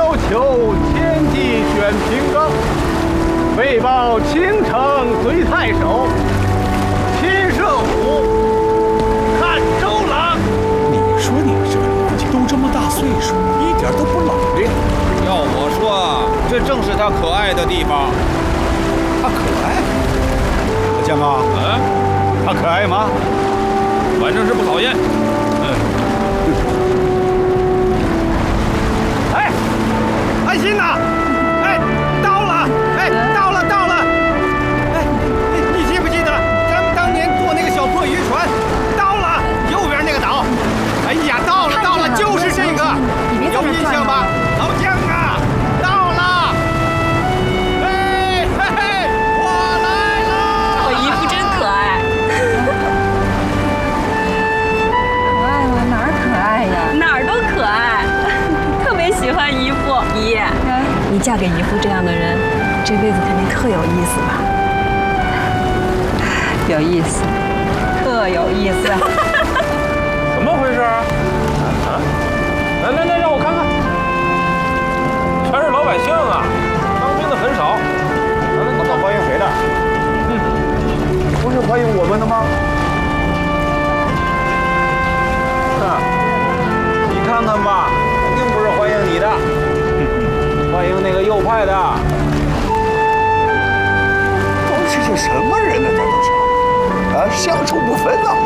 要求前继选平冈，为报倾城随太守，亲射虎，看周郎。 你说你们这个年纪都这么大岁数，一点都不老练。 要我说，这正是他可爱的地方。 他可爱？江啊，他可爱吗？ 反正是不讨厌。 哎，安心呐！哎，到了！哎，到了！哎，你记不记得咱们当年坐那个小破渔船？到了，右边那个岛。哎呀，到了，就是这个，有印象吧？老姜啊，到了！哎嘿嘿，我来了！ 我姨夫真可爱。 可爱吗？哪儿可爱呀？ 哪儿都可爱，特别喜欢姨夫。姨，你嫁给姨夫这样的人，这辈子肯定特有意思吧？ 有意思，特有意思。 怎么回事啊？来，让我看看，全是老百姓啊，当兵的很少。 他们欢迎谁的？不是欢迎我们的吗？你看看吧，肯定不是欢迎你的，欢迎那个右派的。 都是些什么人呢？这都是啊，相处不分呐。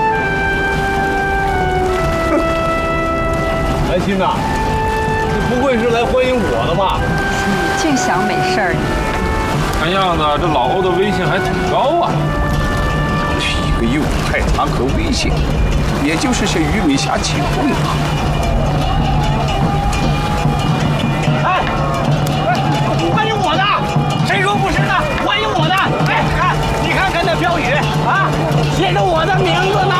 安心呐，你不会是来欢迎我的吧？ 你净想美事儿， 看样子这老欧的威信还挺高啊。 一个右派谈何威信？也就是些鱼尾虾起哄啊。 哎，欢迎我的，谁说不是呢？欢迎我的，哎，你看看那标语啊，写着我的名字呢。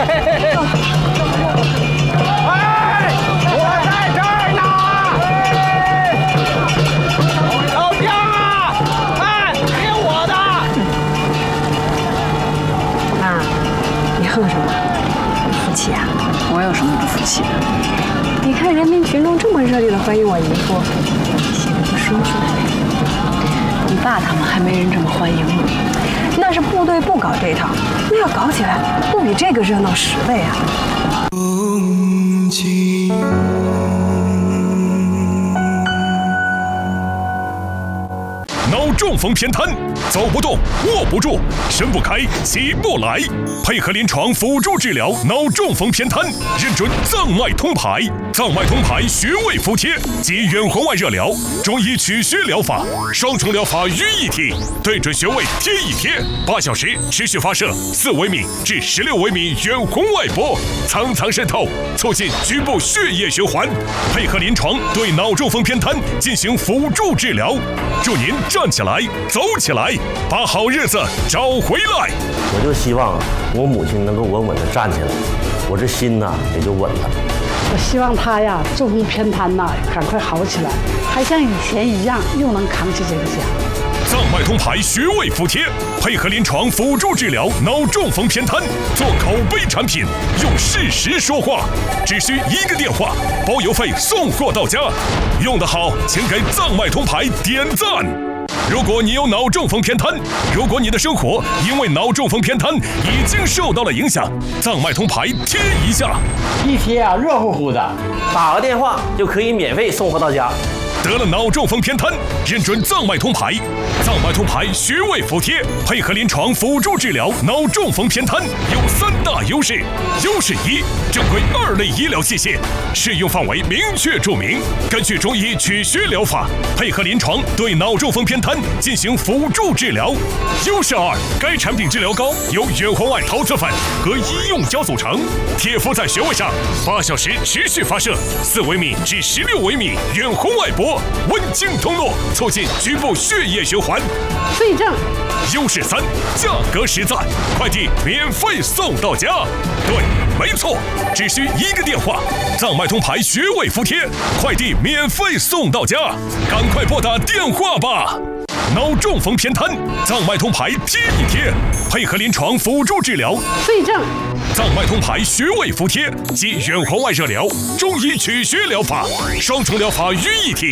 哎，我在这儿呢。老姜啊，哎，听我的。 妈，你哼什么？不服气啊？ 我有什么不服气的？ 你看人民群众这么热烈的欢迎我姨夫，心里不舒服。你爸他们还没人这么欢迎呢。那是部队不搞这套，那要搞起来，不比这个热闹10倍啊！ 脑中风偏瘫，走不动，握不住，伸不开，起不来。配合临床辅助治疗脑中风偏瘫，认准藏脉通排。藏脉通排穴位服帖及远红外热疗，中医取穴疗法，双重疗法于一体，对准穴位贴一贴，8小时持续发射4微米至16微米远红外波，层层渗透，促进局部血液循环。配合临床对脑中风偏瘫进行辅助治疗，祝您站起来，走起来，把好日子找回来。 我就希望我母亲能够稳稳地站起来，我这心呐也就稳了。 我希望他呀，中风偏瘫呐，赶快好起来，还像以前一样，又能扛起这个家。 藏脉通排穴位服帖，配合临床辅助治疗脑中风偏瘫，做口碑产品，用事实说话，只需1个电话，包邮费送货到家。用得好，请给藏脉通排点赞。如果你有脑中风偏瘫，如果你的生活因为脑中风偏瘫已经受到了影响，藏脉通排贴一下， 一贴啊，热乎乎的， 打个电话就可以免费送货到家。 得了脑中风偏瘫，认准藏脉通排。藏脉通排穴位服帖，配合临床辅助治疗脑中风偏瘫，有3大优势。优势1，正规2类医疗器械，适用范围明确注明，根据中医取穴疗法，配合临床对脑中风偏瘫进行辅助治疗。优势2，该产品治疗膏由远红外陶瓷粉和医用胶组成，贴敷在穴位上，8小时持续发射4微米至16微米远红外波，温经通络，促进局部血液循环。 对症。 优势3，价格实在，快递免费送到家。对，没错，只需1个电话，藏脉通排穴位服帖，快递免费送到家，赶快拨打电话吧。脑中风偏瘫，藏脉通排贴一贴，配合临床辅助治疗。 对症。 藏脉通排穴位服帖及远红外热疗，中医取穴疗法，双重疗法于一体。